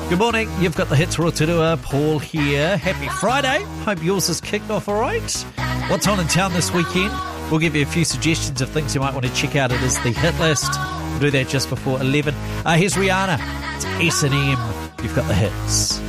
Good morning. You've got the hits, Rotorua. Paul here. Happy Friday. Hope yours has kicked off all right. What's on in town this weekend? We'll give you a few suggestions of things you might want to check out. It is the hit list. We'll do that just before 11. Here's Rihanna. It's S&M. You've got the hits.